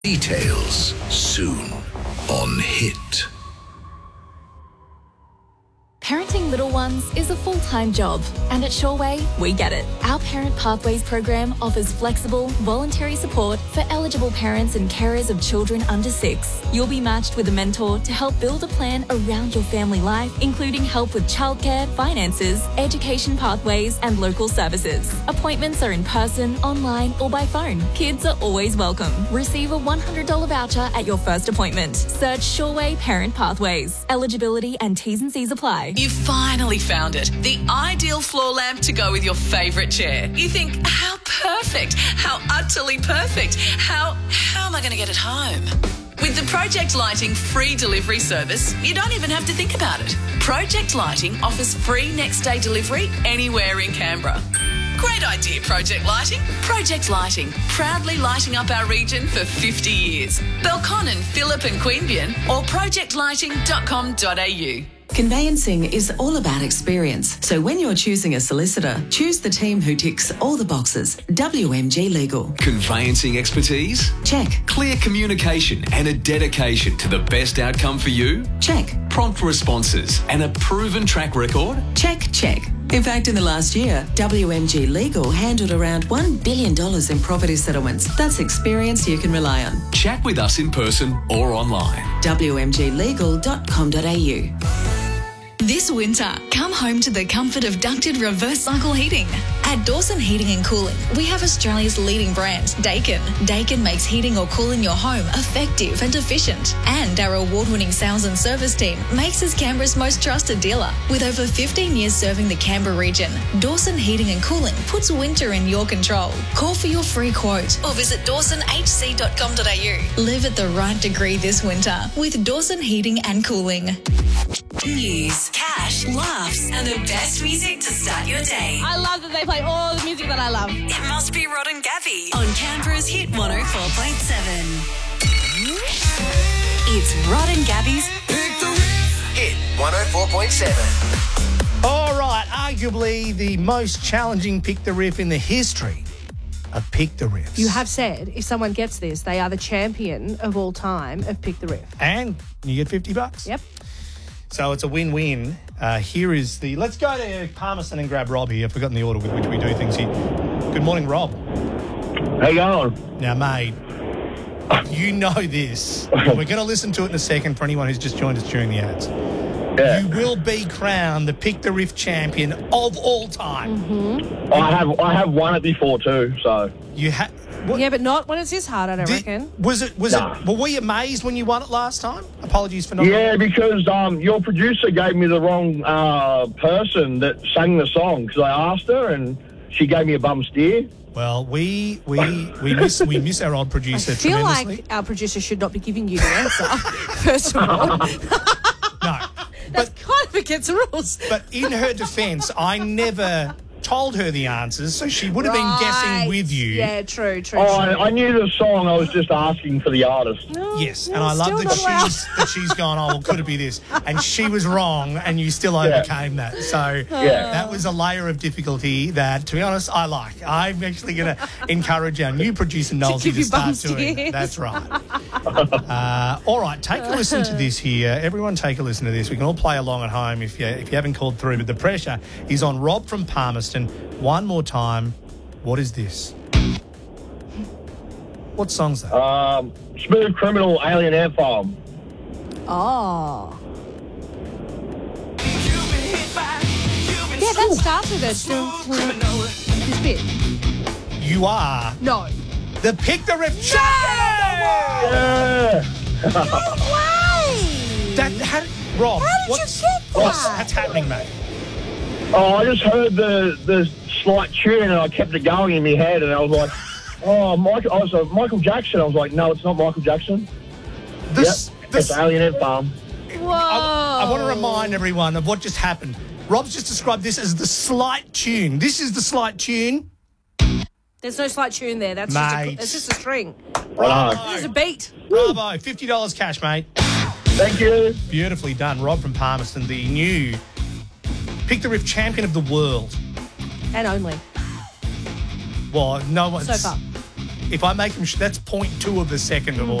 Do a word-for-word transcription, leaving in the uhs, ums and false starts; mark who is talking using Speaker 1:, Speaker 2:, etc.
Speaker 1: Details soon on Hit.
Speaker 2: Parenting little ones is a full-time job, and at Shoreway, we get it. Our Parent Pathways program offers flexible, voluntary support for eligible parents and carers of children under six. You'll be matched with a mentor to help build a plan around your family life, including help with childcare, finances, education pathways, and local services. Appointments are in person, online, or by phone. Kids are always welcome. Receive a one hundred dollars voucher at your first appointment. Search Shoreway Parent Pathways. Eligibility and T's and C's apply.
Speaker 3: You finally found it. The ideal floor lamp to go with your favourite chair. You think, how perfect, how utterly perfect, how, how am I going to get it home? With the Project Lighting free delivery service, you don't even have to think about it. Project Lighting offers free next day delivery anywhere in Canberra. Great idea, Project Lighting. Project Lighting, proudly lighting up our region for fifty years. Belconnen, Phillip and Queanbeyan or project lighting dot com dot a u.
Speaker 4: Conveyancing is all about experience. So when you're choosing a solicitor, choose the team who ticks all the boxes. W M G Legal.
Speaker 5: Conveyancing expertise?
Speaker 4: Check.
Speaker 5: Clear communication and a dedication to the best outcome for you?
Speaker 4: Check.
Speaker 5: Prompt responses and a proven track record?
Speaker 4: Check, check. In fact, in the last year, W M G Legal handled around one billion dollars in property settlements. That's experience you can rely on.
Speaker 5: Chat with us in person or online.
Speaker 4: W M G legal dot com dot a u.
Speaker 6: This winter, come home to the comfort of ducted reverse cycle heating. At Dawson Heating and Cooling, we have Australia's leading brand, Daikin. Daikin makes heating or cooling your home effective and efficient. And our award-winning sales and service team makes us Canberra's most trusted dealer. With over fifteen years serving the Canberra region, Dawson Heating and Cooling puts winter in your control. Call for your free quote or visit dawson h c dot com dot a u. Live at the right degree this winter with Dawson Heating and Cooling.
Speaker 7: News, cash, laughs, and the best music to start your day.
Speaker 8: I love that they play all the music that I love.
Speaker 7: It must be Rod and Gabby on Canberra's Hit one oh four point seven. It's Rod and Gabby's
Speaker 1: Pick the Riff. Hit one oh four point seven.
Speaker 9: All right, arguably the most challenging Pick the Riff in the history of Pick the Riffs.
Speaker 8: You have said if someone gets this, they are the champion of all time of Pick the Riff.
Speaker 9: And you get fifty bucks.
Speaker 8: Yep.
Speaker 9: So it's a win-win. Uh, here is the... Let's go to Palmerston and grab Rob here. I've forgotten the order with which we do things here. Good morning, Rob.
Speaker 10: How you going?
Speaker 9: Now, mate, you know this. We're going to listen to it in a second for anyone who's just joined us during the ads.
Speaker 10: Yeah.
Speaker 9: You will be crowned the Pick the Riff champion of all time.
Speaker 8: Mm-hmm.
Speaker 10: I have I have won it before too, so...
Speaker 9: You have...
Speaker 8: Yeah, but not when it's this hard, I don't
Speaker 9: Did,
Speaker 8: reckon.
Speaker 9: Was it? Was
Speaker 10: nah.
Speaker 9: it? Were we amazed when you won it last time? Apologies for not.
Speaker 10: Yeah, because um, your producer gave me the wrong uh, person that sang the song because I asked her and she gave me a bum steer.
Speaker 9: Well, we we we miss we miss our old producer
Speaker 8: I feel
Speaker 9: tremendously.
Speaker 8: like our producer should not be giving you the answer, first of all.
Speaker 9: No,
Speaker 8: That's
Speaker 9: but
Speaker 8: kind of against the rules.
Speaker 9: but in her defence, I never told her the answers, so she would have been guessing
Speaker 8: Right.
Speaker 9: with you.
Speaker 8: Yeah, true, true,
Speaker 10: Oh,
Speaker 8: true.
Speaker 10: I, I knew the song. I was just asking for the artist.
Speaker 8: No,
Speaker 9: Yes,
Speaker 8: no,
Speaker 9: and I love
Speaker 8: still
Speaker 9: that
Speaker 8: not allowed.
Speaker 9: she's that she's gone. Oh, well, could it be this? And she was wrong, and you still overcame that. So
Speaker 10: Yeah.
Speaker 9: that was a layer of difficulty that, to be honest, I like. I'm actually going to encourage our new producer Nolsey
Speaker 8: give
Speaker 9: to,
Speaker 8: you
Speaker 9: start
Speaker 8: bum
Speaker 9: doing
Speaker 8: steers.
Speaker 9: it. That's right. uh, all right, take a listen to this here. Everyone, take a listen to this. We can all play along at home if you if you haven't called through. But the pressure is on Rob from Palmerston. One more time. What is this? What song's that?
Speaker 10: Um, Smooth Criminal, Alien Ant Farm.
Speaker 8: Oh. Yeah, that starts with it. This bit.
Speaker 9: You are
Speaker 8: No.
Speaker 9: the Pick the Riff champion!
Speaker 10: Yeah.
Speaker 8: Way!
Speaker 9: That had Rob.
Speaker 8: How did
Speaker 9: what's,
Speaker 8: you get
Speaker 9: what's
Speaker 8: that?
Speaker 9: that's happening, mate?
Speaker 10: Oh, I just heard the the slight tune and I kept it going in my head and I was like, oh, Michael. I was like, Michael Jackson. I was like, no, it's not Michael Jackson.
Speaker 9: This,
Speaker 10: Yep,
Speaker 9: this,
Speaker 10: it's Alien Ant Farm.
Speaker 8: Whoa.
Speaker 9: I, I want to remind everyone of what just happened. Rob's just described this as the slight tune. This is the slight tune.
Speaker 8: There's no slight tune there. That's just a,
Speaker 9: Mate.
Speaker 8: it's just a string.
Speaker 10: Bravo.
Speaker 8: There's a beat.
Speaker 9: Bravo. fifty dollars cash, mate.
Speaker 10: Thank you.
Speaker 9: Beautifully done. Rob from Palmerston, the new Pick the Riff champion of the world.
Speaker 8: And only.
Speaker 9: Well, no one.
Speaker 8: So far.
Speaker 9: if I make them, sh- that's point two of the second of all.